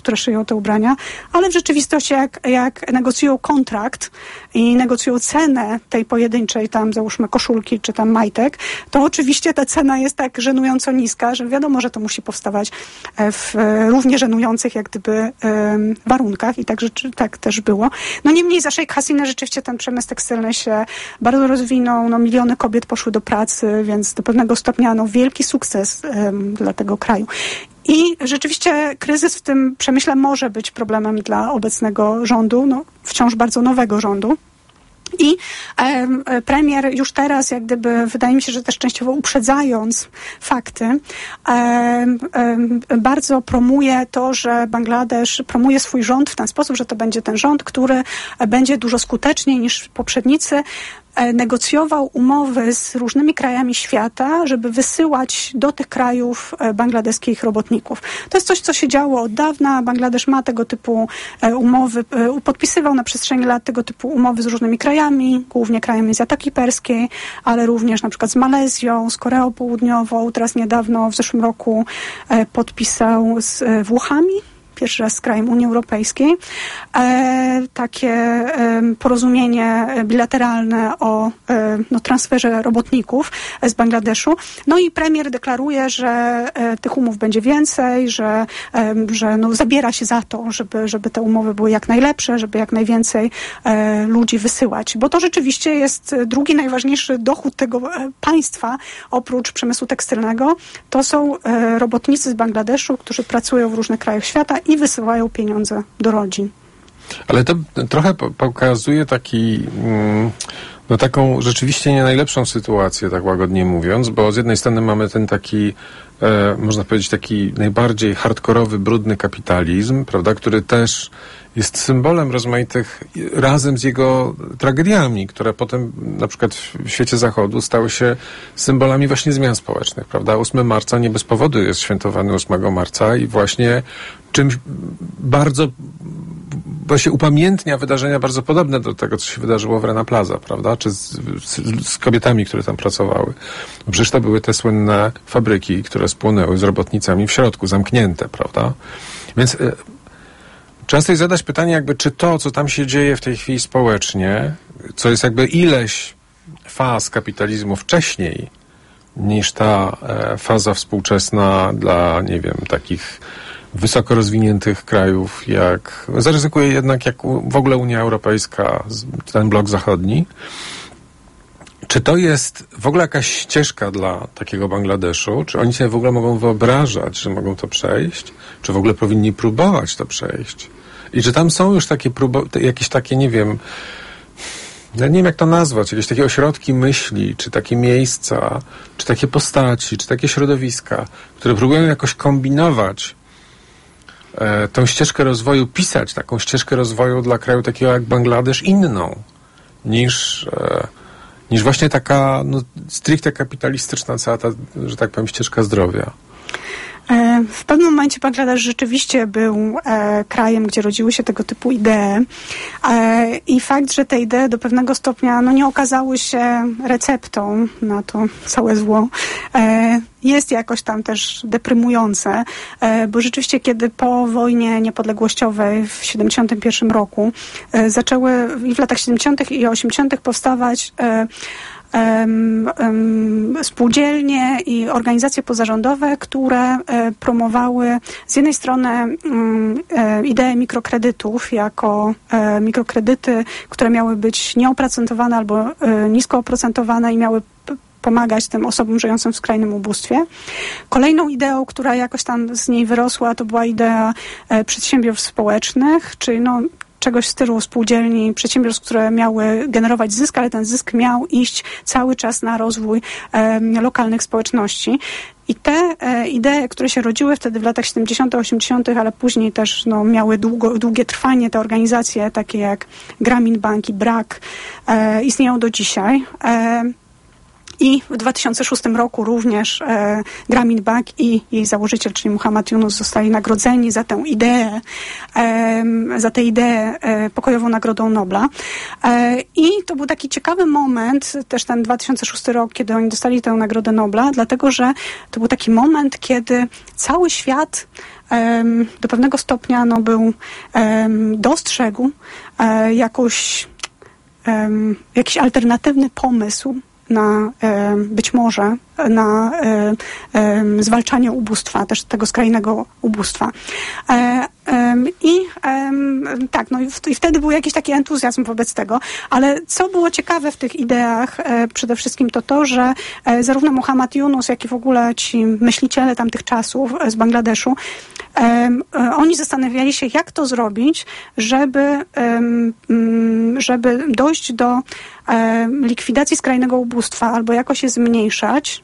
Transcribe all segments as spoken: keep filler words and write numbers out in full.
które szyją te ubrania, ale w rzeczywistości jak, jak negocjują kontrakt i negocjują cenę tej pojedynczej tam załóżmy koszulki czy tam majtek, to oczywiście ta cena jest tak żenująco niska, że wiadomo, że to musi powstawać w równie żenujących jak gdyby warunkach i tak, rzeczy, tak też było. No niemniej za Sheikh Hasiny rzeczywiście ten przemysł tekstylny się bardzo rozwinął, no miliony kobiet poszły do pracy, więc do pewnego stopnia no wielki sukces um, dla tego kraju. I rzeczywiście kryzys w tym przemyśle może być problemem dla obecnego rządu, no wciąż bardzo nowego rządu. I e, premier już teraz, jak gdyby, wydaje mi się, że też częściowo uprzedzając fakty, e, e, bardzo promuje to, że Bangladesz promuje swój rząd w ten sposób, że to będzie ten rząd, który będzie dużo skuteczniej niż poprzednicy negocjował umowy z różnymi krajami świata, żeby wysyłać do tych krajów bangladeskich robotników. To jest coś, co się działo od dawna. Bangladesz ma tego typu umowy, podpisywał na przestrzeni lat tego typu umowy z różnymi krajami, głównie krajami z Zatoki Perskiej, ale również na przykład z Malezją, z Koreą Południową. Teraz niedawno, w zeszłym roku podpisał z Włochami, pierwszy raz z krajem Unii Europejskiej, e, takie e, porozumienie bilateralne o e, no, transferze robotników z Bangladeszu. No i premier deklaruje, że e, tych umów będzie więcej, że, e, że no, zabiera się za to, żeby, żeby te umowy były jak najlepsze, żeby jak najwięcej e, ludzi wysyłać. Bo to rzeczywiście jest drugi najważniejszy dochód tego e, państwa, oprócz przemysłu tekstylnego. To są e, robotnicy z Bangladeszu, którzy pracują w różnych krajach świata i wysyłają pieniądze do rodzin. Ale to trochę pokazuje taki, no taką rzeczywiście nie najlepszą sytuację, tak łagodnie mówiąc, bo z jednej strony mamy ten taki, e, można powiedzieć, taki najbardziej hardkorowy, brudny kapitalizm, prawda, który też jest symbolem rozmaitych, razem z jego tragediami, które potem na przykład w świecie zachodu stały się symbolami właśnie zmian społecznych, prawda? ósmego marca nie bez powodu jest świętowany ósmego marca i właśnie czymś bardzo właśnie upamiętnia wydarzenia bardzo podobne do tego, co się wydarzyło w Rana Plaza, prawda? Czy z, z, z kobietami, które tam pracowały. No przecież to były te słynne fabryki, które spłonęły z robotnicami w środku, zamknięte, prawda? Więc y, trzeba sobie zadać pytanie, jakby, czy to, co tam się dzieje w tej chwili społecznie, co jest jakby ileś faz kapitalizmu wcześniej niż ta e, faza współczesna dla, nie wiem, takich wysoko rozwiniętych krajów, jak, zaryzykuję jednak jak w ogóle Unia Europejska, ten blok zachodni. Czy to jest w ogóle jakaś ścieżka dla takiego Bangladeszu? Czy oni sobie w ogóle mogą wyobrażać, że mogą to przejść? Czy w ogóle powinni próbować to przejść? I czy tam są już takie próby, jakieś takie, nie wiem, ja nie wiem jak to nazwać, jakieś takie ośrodki myśli, czy takie miejsca, czy takie postaci, czy takie środowiska, które próbują jakoś kombinować e, tą ścieżkę rozwoju, pisać taką ścieżkę rozwoju dla kraju takiego jak Bangladesz inną niż, e, niż właśnie taka no, stricte kapitalistyczna cała ta, że tak powiem, ścieżka zdrowia. W pewnym momencie Bangladesz rzeczywiście był e, krajem, gdzie rodziły się tego typu idee e, i fakt, że te idee do pewnego stopnia no, nie okazały się receptą na to całe zło, e, jest jakoś tam też deprymujące, e, bo rzeczywiście kiedy po wojnie niepodległościowej w siedemdziesiątym pierwszym roku e, zaczęły i w latach siedemdziesiątych i osiemdziesiątych powstawać e, Um, um, spółdzielnie i organizacje pozarządowe, które e, promowały z jednej strony um, e, ideę mikrokredytów jako e, mikrokredyty, które miały być nieoprocentowane albo e, nisko oprocentowane i miały p- pomagać tym osobom żyjącym w skrajnym ubóstwie. Kolejną ideą, która jakoś tam z niej wyrosła, to była idea e, przedsiębiorstw społecznych, czyli no czegoś w stylu spółdzielni, przedsiębiorstw, które miały generować zysk, ale ten zysk miał iść cały czas na rozwój e, lokalnych społeczności. I te e, idee, które się rodziły wtedy w latach siedemdziesiątych, osiemdziesiątych, ale później też no, miały długo, długie trwanie, te organizacje takie jak Grameen Bank i B R A K e, istnieją do dzisiaj. E, I w dwa tysiące szóstym roku również e, Grameen Bug i jej założyciel, czyli Muhammad Yunus, zostali nagrodzeni za tę ideę, e, za tę ideę e, pokojową Nagrodą Nobla. E, I to był taki ciekawy moment, też ten dwa tysiące szósty rok, kiedy oni dostali tę Nagrodę Nobla, dlatego że to był taki moment, kiedy cały świat um, do pewnego stopnia no, był, um, dostrzegł um, jakoś, um, jakiś alternatywny pomysł na być może na zwalczanie ubóstwa, też tego skrajnego ubóstwa. I tak, no i wtedy był jakiś taki entuzjazm wobec tego, ale co było ciekawe w tych ideach przede wszystkim to to, że zarówno Muhammad Yunus, jak i w ogóle ci myśliciele tamtych czasów z Bangladeszu, oni zastanawiali się, jak to zrobić, żeby, żeby dojść do likwidacji skrajnego ubóstwa albo jakoś je zmniejszać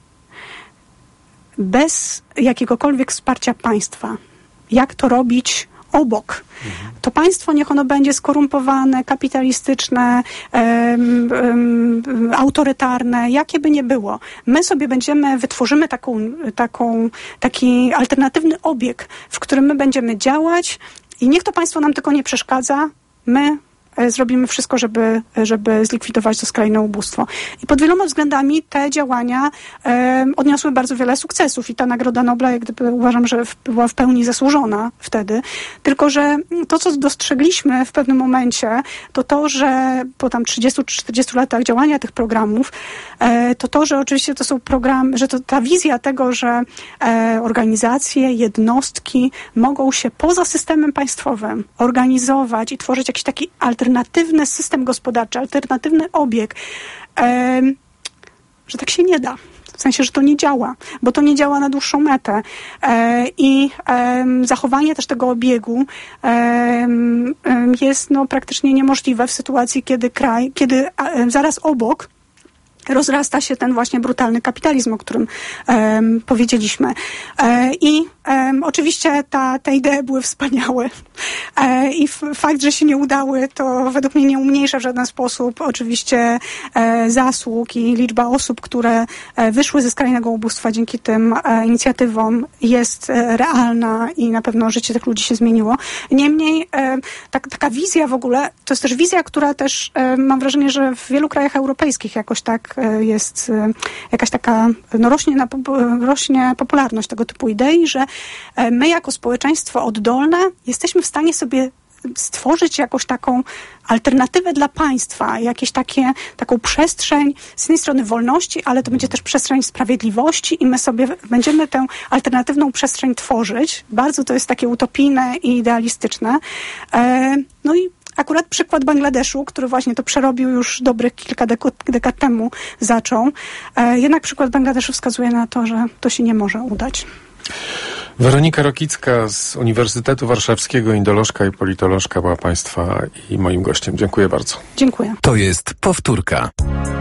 bez jakiegokolwiek wsparcia państwa. Jak to robić obok? Mhm. To państwo niech ono będzie skorumpowane, kapitalistyczne, um, um, autorytarne, jakie by nie było. My sobie będziemy, wytworzymy taką, taką, taki alternatywny obieg, w którym my będziemy działać i niech to państwo nam tylko nie przeszkadza. My zrobimy wszystko, żeby, żeby zlikwidować to skrajne ubóstwo. I pod wieloma względami te działania e, odniosły bardzo wiele sukcesów i ta Nagroda Nobla, jak gdyby uważam, że w, była w pełni zasłużona wtedy. Tylko że to, co dostrzegliśmy w pewnym momencie, to to, że po tam trzydziestu czy czterdziestu latach działania tych programów, e, to to, że oczywiście to są programy, że to ta wizja tego, że e, organizacje, jednostki mogą się poza systemem państwowym organizować i tworzyć jakiś taki alternatywny alternatywny system gospodarczy, alternatywny obieg, e, że tak się nie da. W sensie, że to nie działa, bo to nie działa na dłuższą metę. E, I e, zachowanie też tego obiegu e, jest no, praktycznie niemożliwe w sytuacji, kiedy kraj, kiedy e, zaraz obok rozrasta się ten właśnie brutalny kapitalizm, o którym um, powiedzieliśmy. E, I um, oczywiście ta, te idee były wspaniałe. E, I f- fakt, że się nie udały, to według mnie nie umniejsza w żaden sposób oczywiście e, zasług i liczba osób, które e, wyszły ze skrajnego ubóstwa dzięki tym e, inicjatywom jest e, realna i na pewno życie tych ludzi się zmieniło. Niemniej e, tak, taka wizja w ogóle, to jest też wizja, która też e, mam wrażenie, że w wielu krajach europejskich jakoś tak jest jakaś taka, no rośnie, na, rośnie popularność tego typu idei, że my jako społeczeństwo oddolne jesteśmy w stanie sobie stworzyć jakąś taką alternatywę dla państwa, jakieś takie, taką przestrzeń z jednej strony wolności, ale to będzie też przestrzeń sprawiedliwości i my sobie będziemy tę alternatywną przestrzeń tworzyć. Bardzo to jest takie utopijne i idealistyczne. No i akurat przykład Bangladeszu, który właśnie to przerobił już dobrych kilka dekad, dekad temu, zaczął. E, jednak przykład Bangladeszu wskazuje na to, że to się nie może udać. Weronika Rokicka z Uniwersytetu Warszawskiego, indolożka i politolożka była Państwa i moim gościem. Dziękuję bardzo. Dziękuję. To jest powtórka.